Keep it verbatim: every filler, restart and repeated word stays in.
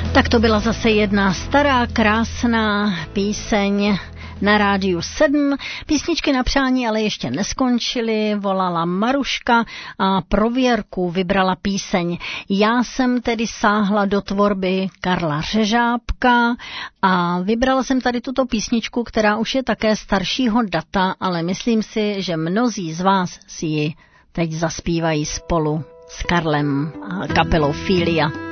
Tak to byla zase jedna stará, krásná píseň na rádiu sedm. Písničky na přání ale ještě neskončily, volala Maruška a pro Věrku vybrala píseň. Já jsem tedy sáhla do tvorby Karla Řežábka a vybrala jsem tady tuto písničku, která už je také staršího data, ale myslím si, že mnozí z vás si ji teď zaspívají spolu s Karlem a kapelou Filia.